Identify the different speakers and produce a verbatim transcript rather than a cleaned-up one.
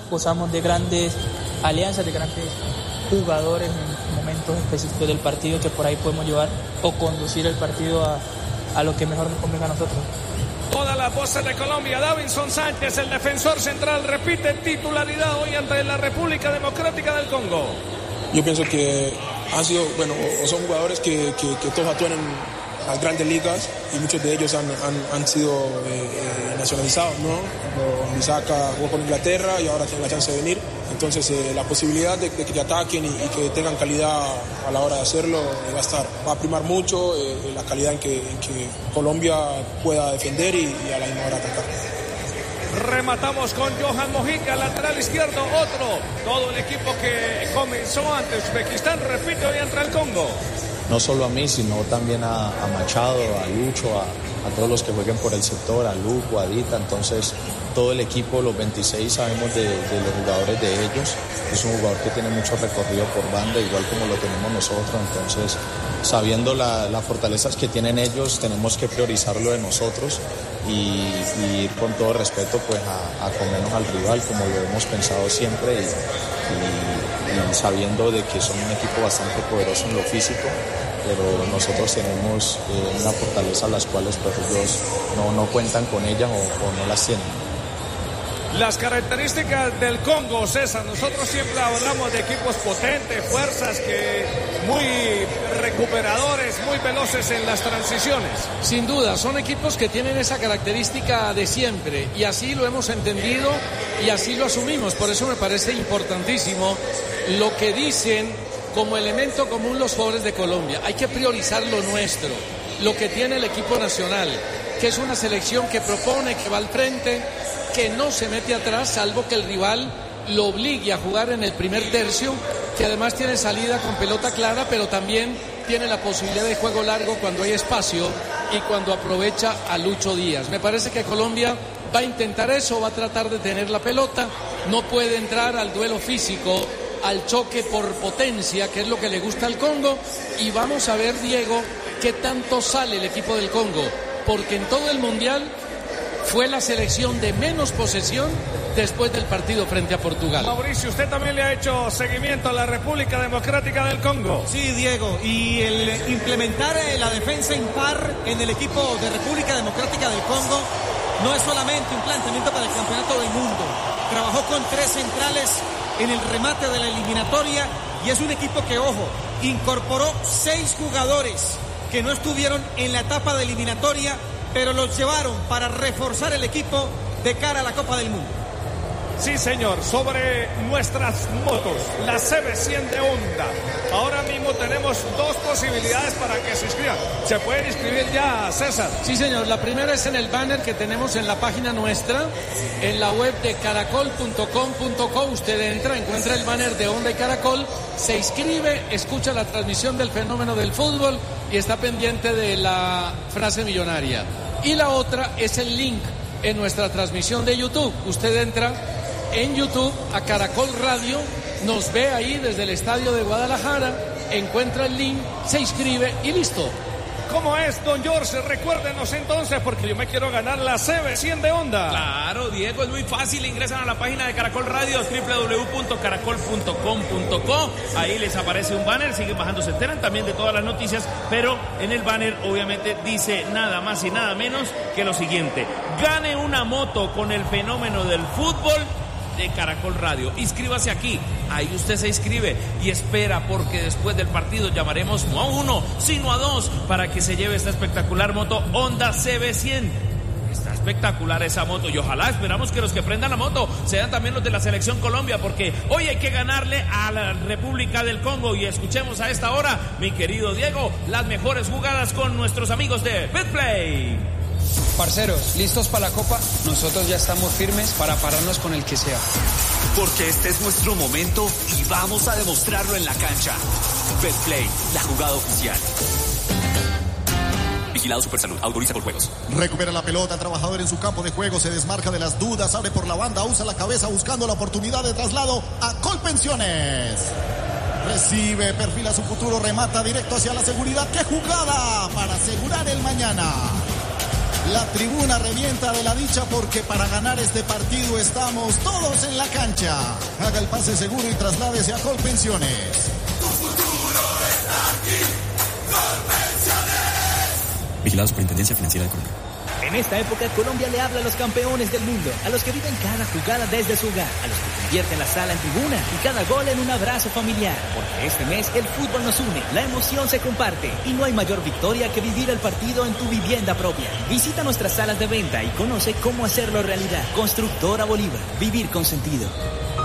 Speaker 1: gozamos de grandes alianzas, de grandes jugadores en momentos específicos del partido que por ahí podemos llevar o conducir el partido a, a lo que mejor nos convenga a nosotros.
Speaker 2: Todas las voces de Colombia. Davinson Sánchez, el defensor central, repite titularidad hoy ante la República Democrática del Congo.
Speaker 3: Yo pienso que han sido, bueno, o son jugadores que, que, que todos actúan en las grandes ligas y muchos de ellos han, han, han sido eh, eh, nacionalizados, ¿no? Misaka jugó con Inglaterra y ahora tiene la chance de venir. Entonces eh, la posibilidad de, de que te ataquen y, y que tengan calidad a la hora de hacerlo eh, va a estar. Va a primar mucho eh, la calidad en que, en que Colombia pueda defender y, y a la misma hora atacar.
Speaker 2: Rematamos con Johan Mojica, lateral izquierdo, otro. Todo el equipo que comenzó ante Uzbekistán, repite hoy entre el Congo.
Speaker 4: No solo a mí, sino también a, a Machado, a Lucho, a, a todos los que jueguen por el sector, a Luco, a Dita. Entonces, todo el equipo, los veintiséis, sabemos de, de los jugadores de ellos. Es un jugador que tiene mucho recorrido por banda, igual como lo tenemos nosotros. Entonces, sabiendo la, las fortalezas que tienen ellos, tenemos que priorizarlo de nosotros y, y ir con todo respeto pues a, a comernos al rival, como lo hemos pensado siempre, y, y, y sabiendo de que son un equipo bastante poderoso en lo físico, pero nosotros tenemos eh, una fortaleza a las cuales pues ellos no, no cuentan con ellas o, o no las tienen.
Speaker 2: Las características del Congo, César, nosotros siempre hablamos de equipos potentes, fuerzas que muy recuperadores, muy veloces en las transiciones.
Speaker 5: Sin duda, son equipos que tienen esa característica de siempre y así lo hemos entendido y así lo asumimos. Por eso me parece importantísimo lo que dicen como elemento común los jugadores de Colombia. Hay que priorizar lo nuestro, lo que tiene el equipo nacional, que es una selección que propone, que va al frente, que no se mete atrás, salvo que el rival lo obligue a jugar en el primer tercio, que además tiene salida con pelota clara, pero también tiene la posibilidad de juego largo cuando hay espacio y cuando aprovecha a Lucho Díaz. Me parece que Colombia va a intentar eso, va a tratar de tener la pelota, no puede entrar al duelo físico, al choque por potencia, que es lo que le gusta al Congo, y vamos a ver, Diego, qué tanto sale el equipo del Congo, porque en todo el Mundial fue la selección de menos posesión después del partido frente a Portugal.
Speaker 2: Mauricio, usted también le ha hecho seguimiento a la República Democrática del Congo.
Speaker 6: Sí, Diego, y el implementar la defensa impar en el equipo de República Democrática del Congo no es solamente un planteamiento para el Campeonato del Mundo. Trabajó con tres centrales en el remate de la eliminatoria y es un equipo que, ojo, incorporó seis jugadores que no estuvieron en la etapa de eliminatoria, pero los llevaron para reforzar el equipo de cara a la Copa del Mundo.
Speaker 2: Sí, señor, sobre nuestras motos, la C B cien de Honda. Ahora mismo tenemos dos posibilidades para que se inscriban. ¿Se pueden inscribir ya, César?
Speaker 5: Sí, señor, la primera es en el banner que tenemos en la página nuestra, en la web de caracol punto com punto co. Usted entra, encuentra el banner de Honda y Caracol, se inscribe, escucha la transmisión del fenómeno del fútbol y está pendiente de la frase millonaria. Y la otra es el link en nuestra transmisión de YouTube. Usted entra en YouTube a Caracol Radio, nos ve ahí desde el estadio de Guadalajara, encuentra el link, se inscribe y listo.
Speaker 2: ¿Cómo es, don George? Recuérdenos entonces, porque yo me quiero ganar la C B cien de Honda.
Speaker 7: Claro, Diego, es muy fácil. Ingresan a la página de Caracol Radio, doble u doble u doble u punto caracol punto com punto co. Ahí les aparece un banner, siguen bajando, se enteran también de todas las noticias, pero en el banner obviamente dice nada más y nada menos que lo siguiente: gane una moto con el fenómeno del fútbol de Caracol Radio. Inscríbase aquí, ahí usted se inscribe y espera, porque después del partido llamaremos no a uno, sino a dos, para que se lleve esta espectacular moto Honda C B cien. Está espectacular esa moto y ojalá esperamos que los que prendan la moto sean también los de la Selección Colombia, porque hoy hay que ganarle a la República del Congo. Y escuchemos a esta hora, mi querido Diego, las mejores jugadas con nuestros amigos de BetPlay.
Speaker 8: Parceros, ¿listos para la Copa? Nosotros ya estamos firmes para pararnos con el que sea.
Speaker 9: Porque este es nuestro momento y vamos a demostrarlo en la cancha. BetPlay, la jugada oficial. Vigilado Supersalud, autoriza por juegos.
Speaker 10: Recupera la pelota, el trabajador en su campo de juego, se desmarca de las dudas, abre por la banda, usa la cabeza buscando la oportunidad de traslado a Colpensiones. Recibe, perfila su futuro, remata directo hacia la seguridad. ¡Qué jugada para asegurar el mañana! La tribuna revienta de la dicha porque para ganar este partido estamos todos en la cancha. Haga el pase seguro y trasládese a Colpensiones.
Speaker 11: Tu futuro está aquí. Colpensiones.
Speaker 12: Vigilado Superintendencia Financiera de Colombia.
Speaker 13: En esta época, Colombia le habla a los campeones del mundo, a los que viven cada jugada desde su hogar, a los que convierten la sala en tribuna y cada gol en un abrazo familiar. Porque este mes el fútbol nos une, la emoción se comparte y no hay mayor victoria que vivir el partido en tu vivienda propia. Visita nuestras salas de venta y conoce cómo hacerlo realidad. Constructora Bolívar, vivir con sentido.